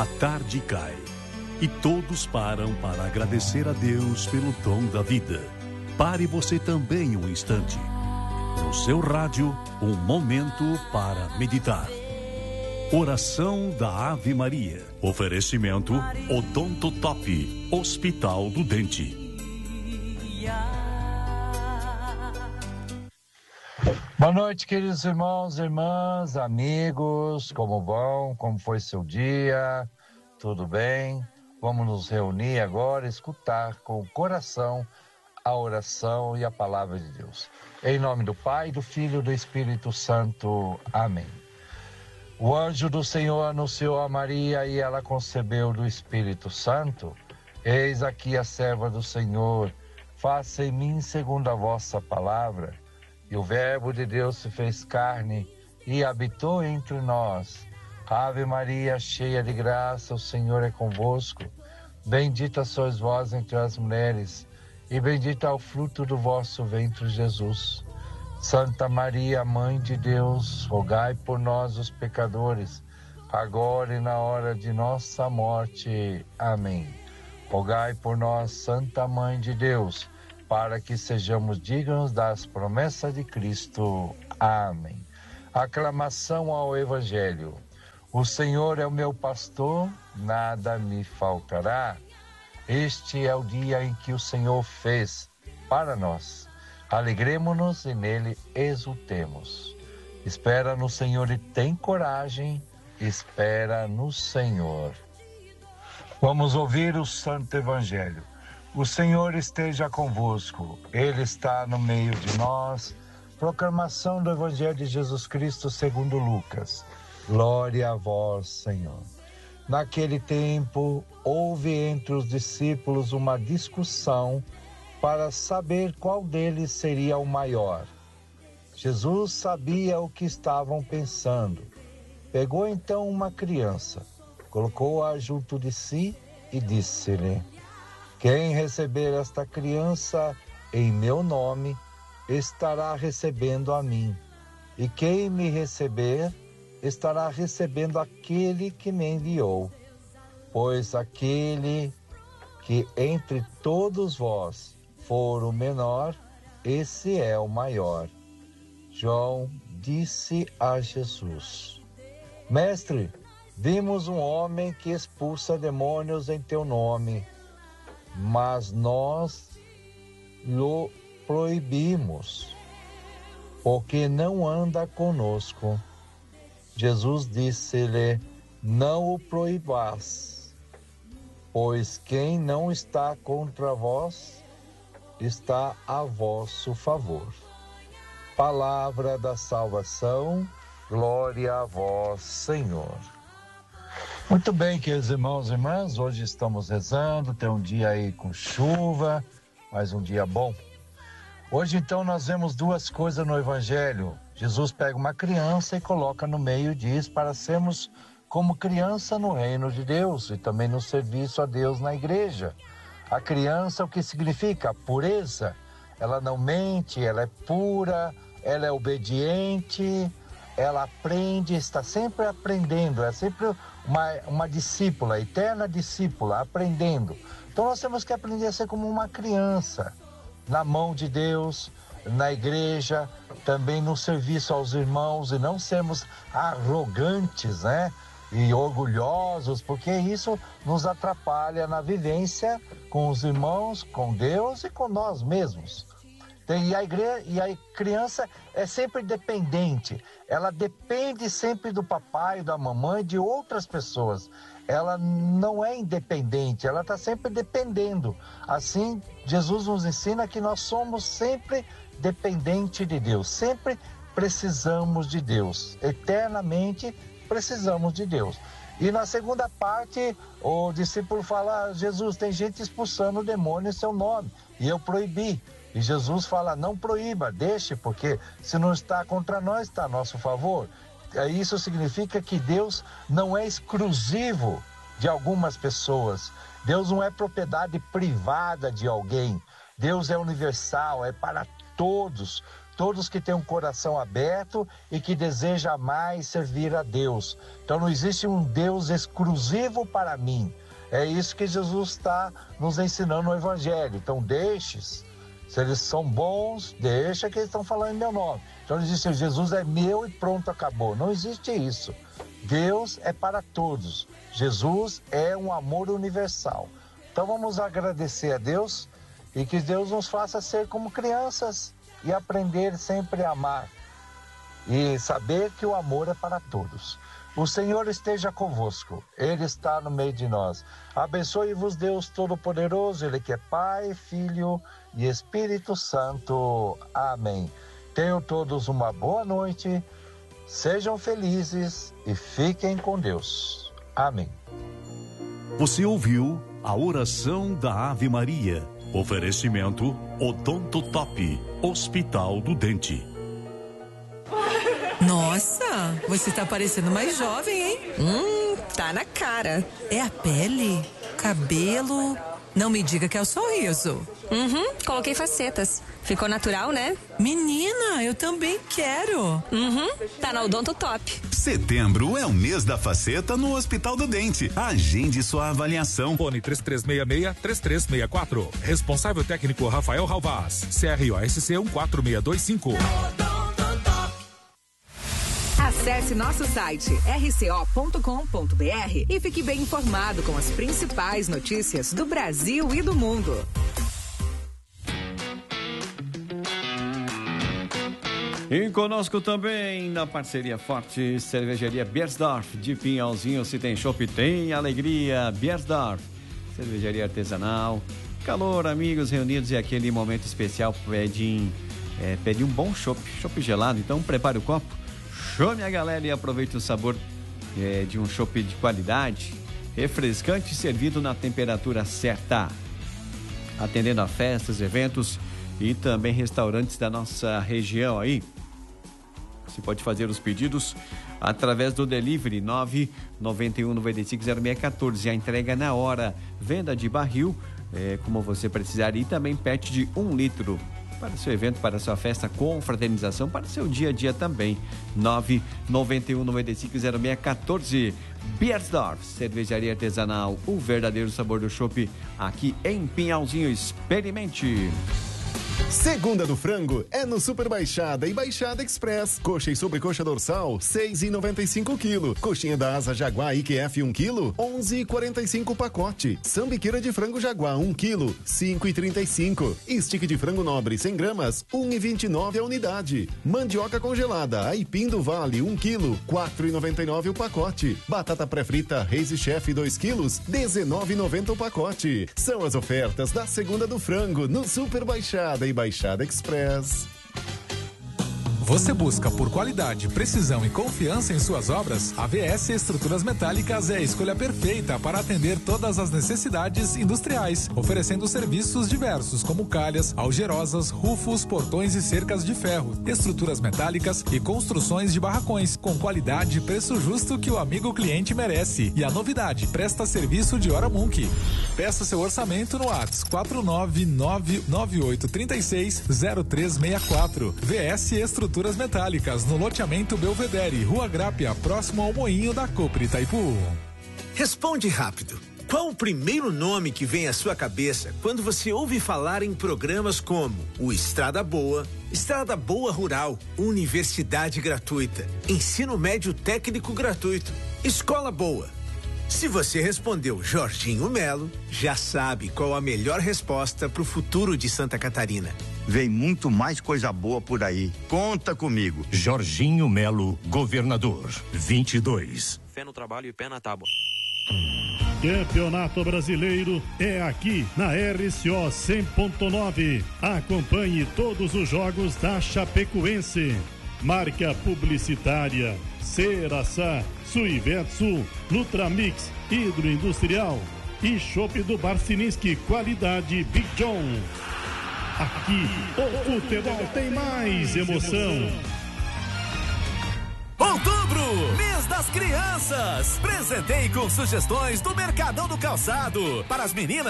A tarde cai e todos param para agradecer a Deus pelo dom da vida. Pare você também um instante. No seu rádio, um momento para meditar. Oração da Ave Maria. Oferecimento Odonto Top, Hospital do Dente. Boa noite, queridos irmãos, irmãs, amigos, como vão? Como foi seu dia? Tudo bem? Vamos nos reunir agora, escutar com o coração a oração e a palavra de Deus. Em nome do Pai, do Filho e do Espírito Santo. Amém. O anjo do Senhor anunciou a Maria e ela concebeu do Espírito Santo. Eis aqui a serva do Senhor, faça em mim segundo a vossa palavra. E o Verbo de Deus se fez carne e habitou entre nós. Ave Maria, cheia de graça, o Senhor é convosco. Bendita sois vós entre as mulheres, e bendito é o fruto do vosso ventre, Jesus. Santa Maria, Mãe de Deus, rogai por nós, os pecadores, agora e na hora de nossa morte. Amém. Rogai por nós, Santa Mãe de Deus, para que sejamos dignos das promessas de Cristo. Amém. Aclamação ao Evangelho. O Senhor é o meu pastor, nada me faltará. Este é o dia em que o Senhor fez para nós. Alegremo-nos e nele exultemos. Espera no Senhor e tem coragem. Espera no Senhor. Vamos ouvir o Santo Evangelho. O Senhor esteja convosco, Ele está no meio de nós. Proclamação do Evangelho de Jesus Cristo segundo Lucas. Glória a vós, Senhor. Naquele tempo, houve entre os discípulos uma discussão para saber qual deles seria o maior. Jesus sabia o que estavam pensando. Pegou então uma criança, colocou-a junto de si e disse-lhe: quem receber esta criança em meu nome, estará recebendo a mim. E quem me receber, estará recebendo aquele que me enviou. Pois aquele que entre todos vós for o menor, esse é o maior. João disse a Jesus: Mestre, vimos um homem que expulsa demônios em teu nome, mas nós lhe proibimos, porque não anda conosco. Jesus disse-lhe: não o proibais, pois quem não está contra vós, está a vosso favor. Palavra da salvação, glória a vós, Senhor. Muito bem, queridos irmãos e irmãs, hoje estamos rezando, tem um dia aí com chuva, mas um dia bom. Hoje então nós vemos duas coisas no Evangelho. Jesus pega uma criança e coloca no meio e diz para sermos como criança no reino de Deus e também no serviço a Deus na igreja. A criança, o que significa? Pureza. Ela não mente, ela é pura, ela é obediente, ela aprende, está sempre aprendendo, é sempre uma discípula, eterna discípula, aprendendo. Então nós temos que aprender a ser como uma criança, na mão de Deus, na igreja, também no serviço aos irmãos, e não sermos arrogantes, né? E orgulhosos, porque isso nos atrapalha na vivência com os irmãos, com Deus e com nós mesmos. E a criança é sempre dependente, ela depende sempre do papai, da mamãe, de outras pessoas. Ela não é independente, ela está sempre dependendo. Assim, Jesus nos ensina que nós somos sempre dependentes de Deus, sempre precisamos de Deus, eternamente precisamos de Deus. E na segunda parte, o discípulo fala: Jesus, tem gente expulsando o demônio em seu nome, e eu proibi. E Jesus fala: não proíba, deixe, porque se não está contra nós, está a nosso favor. Isso significa que Deus não é exclusivo de algumas pessoas. Deus não é propriedade privada de alguém. Deus é universal, é para todos. todos que têm um coração aberto e que desejam mais servir a Deus. Então não existe um Deus exclusivo para mim. É isso que Jesus está nos ensinando no Evangelho. Então deixe-se. Se eles são bons, deixa que eles estão falando em meu nome. Então não existe, Jesus é meu e pronto, acabou. Não existe isso. Deus é para todos. Jesus é um amor universal. Então vamos agradecer a Deus e que Deus nos faça ser como crianças e aprender sempre a amar. E saber que o amor é para todos. O Senhor esteja convosco, Ele está no meio de nós. Abençoe-vos Deus Todo-Poderoso, Ele que é Pai, Filho e Espírito Santo. Amém. Tenham todos uma boa noite, sejam felizes e fiquem com Deus. Amém. Você ouviu a oração da Ave Maria. Oferecimento Odonto Top, Hospital do Dente. Nossa, você tá parecendo mais jovem, hein? Tá na cara. É a pele? Cabelo? Não me diga que é o sorriso. Coloquei facetas. Ficou natural, né? Menina, eu também quero. Tá na Odonto Top. Setembro é o mês da faceta no Hospital do Dente. Agende sua avaliação. Fone 3366-3364. Responsável técnico Rafael Ralvaz. CROSC 14625. Acesse nosso site rco.com.br e fique bem informado com as principais notícias do Brasil e do mundo. E conosco também, na parceria forte, Cervejaria Beiersdorf, de Pinhalzinho. Se tem chopp, tem alegria. Beiersdorf, cervejaria artesanal. Calor, amigos reunidos e aquele momento especial pede um bom chopp gelado. Então prepare o copo, chame a galera e aproveite o sabor de um chopp de qualidade, refrescante, servido na temperatura certa. Atendendo a festas, eventos e também restaurantes da nossa região aí. Você pode fazer os pedidos através do delivery 991-950614. A entrega na hora. Venda de barril, como você precisar. E também pet de 1 litro. Para o seu evento, para a sua festa, com fraternização, para o seu dia a dia também. 991-950614. Beiersdorf, cervejaria artesanal. O verdadeiro sabor do chopp aqui em Pinhalzinho. Experimente. Segunda do frango é no Super Baixada e Baixada Express. Coxa e sobrecoxa dorsal, 6,95 kg. Coxinha da asa Jaguar IQF 1 kg, 11,45 pacote. Sambiqueira de frango Jaguar 1 kg, 5,35. Stick de frango nobre 100 gramas, 1,29 a unidade. Mandioca congelada Aipim do Vale 1 kg, 4,99 o pacote. Batata pré-frita Reis e Chef 2 kg, 19,90 o pacote. São as ofertas da Segunda do frango no Super Baixada e Baixada Express. Você busca por qualidade, precisão e confiança em suas obras? A VS Estruturas Metálicas é a escolha perfeita para atender todas as necessidades industriais, oferecendo serviços diversos como calhas, algerosas, rufos, portões e cercas de ferro, estruturas metálicas e construções de barracões, com qualidade e preço justo que o amigo cliente merece. E a novidade, presta serviço de hora Munk. Peça seu orçamento no WhatsApp 49998360364. VS Estruturas Metálicas, no loteamento Belvedere, Rua Grápia, próximo ao Moinho da Copre Itaipu. Responde rápido. Qual o primeiro nome que vem à sua cabeça quando você ouve falar em programas como o Estrada Boa Rural, Universidade Gratuita, Ensino Médio Técnico Gratuito, Escola Boa? Se você respondeu Jorginho Melo, já sabe qual a melhor resposta para o futuro de Santa Catarina. Vem muito mais coisa boa por aí. Conta comigo. Jorginho Melo, governador, 22. Fé no trabalho e pé na tábua. Campeonato Brasileiro é aqui na RCO 100.9. Acompanhe todos os jogos da Chapecoense. Marca publicitária Ceraçá, Suivetsu, Nutramix, Hidroindustrial e Chopp do Barciniski, qualidade Big John. Aqui, o futebol tem mais emoção. Outubro, mês das crianças. Presenteie com sugestões do Mercadão do Calçado. Para as meninas,